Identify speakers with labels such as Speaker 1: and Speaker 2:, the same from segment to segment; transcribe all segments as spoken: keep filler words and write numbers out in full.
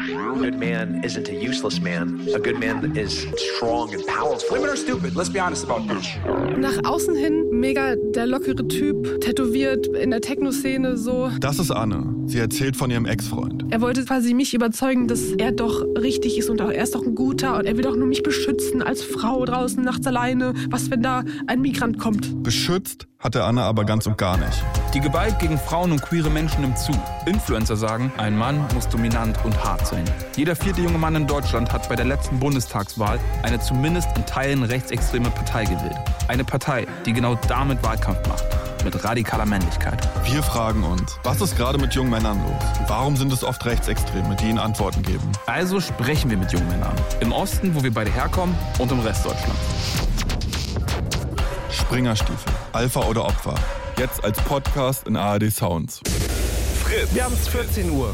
Speaker 1: A good man isn't a useless man. A good man is strong and powerful.
Speaker 2: Women are stupid, let's be honest about this.
Speaker 3: Nach außen hin mega der lockere Typ, tätowiert in der Techno-Szene so.
Speaker 4: Das ist Anne. Sie erzählt von ihrem Ex-Freund.
Speaker 3: Er wollte quasi mich überzeugen, dass er doch richtig ist und auch, er ist doch ein guter und er will doch nur mich beschützen als Frau draußen nachts alleine. Was, wenn da ein Migrant kommt?
Speaker 4: Beschützt hatte Anne aber ganz und gar nicht.
Speaker 5: Die Gewalt gegen Frauen und queere Menschen nimmt zu. Influencer sagen, ein Mann muss dominant und hart sein. Jeder vierte junge Mann in Deutschland hat bei der letzten Bundestagswahl eine zumindest in Teilen rechtsextreme Partei gewählt. Eine Partei, die genau damit Wahlkampf macht. Mit radikaler Männlichkeit.
Speaker 4: Wir fragen uns, was ist gerade mit jungen Männern los? Warum sind es oft Rechtsextreme, die ihnen Antworten geben?
Speaker 5: Also sprechen wir mit jungen Männern. Im Osten, wo wir beide herkommen, und im Rest Deutschlands.
Speaker 4: Springerstiefel, Alpha oder Opfer. Jetzt als Podcast in A R D Sounds.
Speaker 6: Fritz. Wir haben es vierzehn Uhr.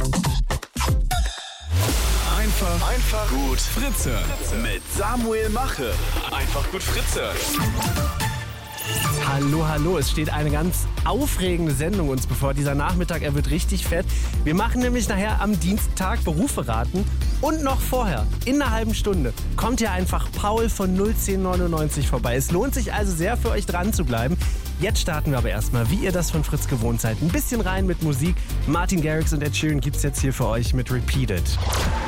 Speaker 6: Einfach, einfach gut Fritze. Mit Samuel Mache. Einfach gut Fritze.
Speaker 7: Hallo, hallo, es steht eine ganz aufregende Sendung uns bevor. Dieser Nachmittag, er wird richtig fett. Wir machen nämlich nachher am Dienstag Berufe raten und noch vorher, in einer halben Stunde, kommt ja einfach Paul von null zehn neunundneunzig vorbei. Es lohnt sich also sehr für euch dran zu bleiben. Jetzt starten wir aber erstmal, wie ihr das von Fritz gewohnt seid, ein bisschen rein mit Musik. Martin Garrix und Ed Sheeran gibt's jetzt hier für euch mit Repeated.